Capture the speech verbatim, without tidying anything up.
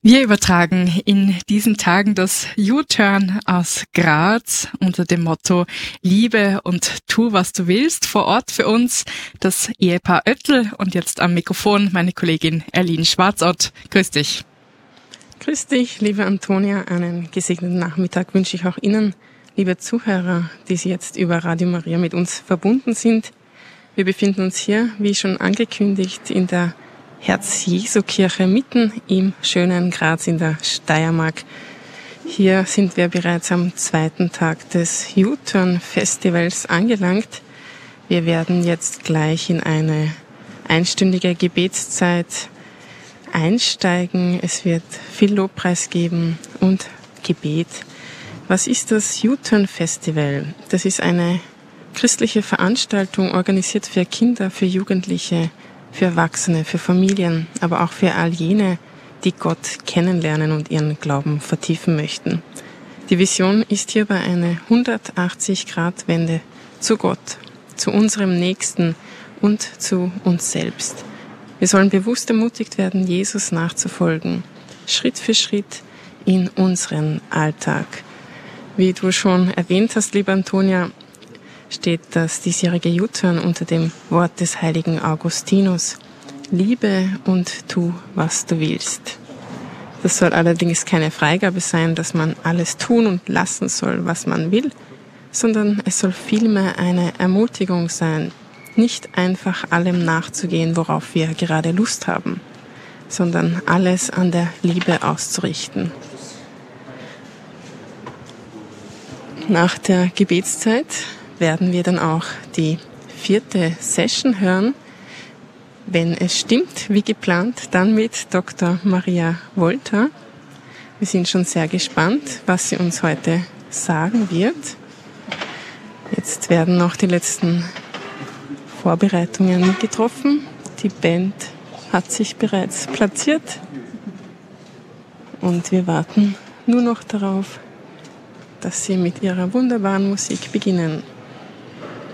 Wir übertragen in diesen Tagen das U-Turn aus Graz unter dem Motto Liebe und tu, was du willst. Vor Ort für uns das Ehepaar Oettel und jetzt am Mikrofon meine Kollegin Erlin Schwarzott. Grüß dich. Grüß dich, liebe Antonia. Einen gesegneten Nachmittag wünsche ich auch Ihnen, liebe Zuhörer, die Sie jetzt über Radio Maria mit uns verbunden sind. Wir befinden uns hier, wie schon angekündigt, in der Herz-Jesu-Kirche mitten im schönen Graz in der Steiermark. Hier sind wir bereits am zweiten Tag des U-Turn-Festivals angelangt. Wir werden jetzt gleich in eine einstündige Gebetszeit einsteigen. Es wird viel Lobpreis geben und Gebet. Was ist das U-Turn-Festival? Das ist eine christliche Veranstaltung, organisiert für Kinder, für Jugendliche, für Erwachsene, für Familien, aber auch für all jene, die Gott kennenlernen und ihren Glauben vertiefen möchten. Die Vision ist hierbei eine hundertachtzig-Grad-Wende zu Gott, zu unserem Nächsten und zu uns selbst. Wir sollen bewusst ermutigt werden, Jesus nachzufolgen, Schritt für Schritt in unseren Alltag. Wie du schon erwähnt hast, liebe Antonia, steht das diesjährige U-Turn unter dem Wort des heiligen Augustinus. Liebe und tu, was du willst. Das soll allerdings keine Freigabe sein, dass man alles tun und lassen soll, was man will, sondern es soll vielmehr eine Ermutigung sein, nicht einfach allem nachzugehen, worauf wir gerade Lust haben, sondern alles an der Liebe auszurichten. Nach der Gebetszeit werden wir dann auch die vierte Session hören, wenn es stimmt, wie geplant, dann mit Doktor Maria Wolter. Wir sind schon sehr gespannt, was sie uns heute sagen wird. Jetzt werden noch die letzten Vorbereitungen getroffen. Die Band hat sich bereits platziert und wir warten nur noch darauf, dass sie mit ihrer wunderbaren Musik beginnen.